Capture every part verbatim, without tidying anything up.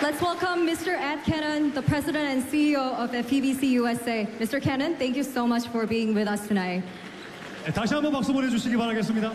Let's welcome Mister Ed Cannon, the President and C E O of F E B C U S A. Mister Cannon, thank you so much for being with us tonight. 네, 다시 한번 박수 보내주시기 바라겠습니다.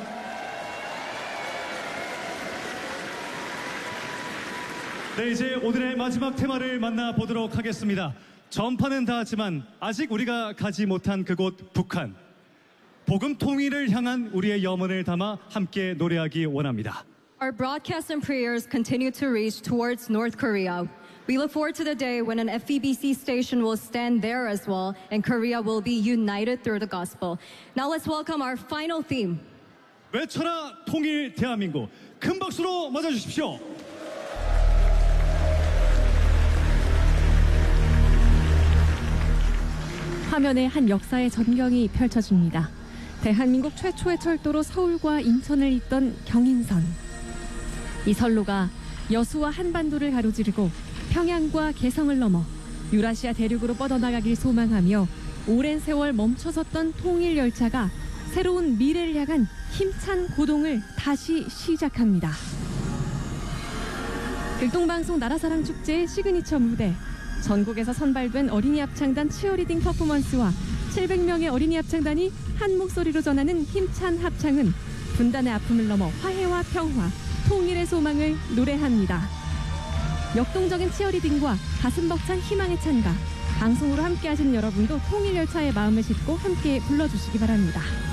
네, 이제 오늘의 마지막 테마를 만나보도록 하겠습니다. 전파는 닿았지만 아직 우리가 가지 못한 그곳 북한. 복음 통일을 향한 우리의 염원을 담아 함께 노래하기 원합니다. Our broadcasts and prayers continue to reach towards North Korea. We look forward to the day when an F E B C station will stand there as well, and Korea will be united through the gospel. Now let's welcome our final theme. 외쳐라 통일 대한민국. 큰 박수로 맞아주십시오. 화면에 한 역사의 전경이 펼쳐집니다. 대한민국 최초의 철도로 서울과 인천을 잇던 경인선. 이 선로가 여수와 한반도를 가로지르고 평양과 개성을 넘어 유라시아 대륙으로 뻗어나가길 소망하며 오랜 세월 멈춰섰던 통일 열차가 새로운 미래를 향한 힘찬 고동을 다시 시작합니다. 길동방송 나라사랑 축제의 시그니처 무대, 전국에서 선발된 어린이 합창단 치어리딩 퍼포먼스와 칠백 명의 어린이 합창단이 한 목소리로 전하는 힘찬 합창은 분단의 아픔을 넘어 화해와 평화, 통일의 소망을 노래합니다. 역동적인 치어리딩과 가슴 벅찬 희망의 찬가, 방송으로 함께 하시는 여러분도 통일 열차의 마음을 싣고 함께 불러주시기 바랍니다.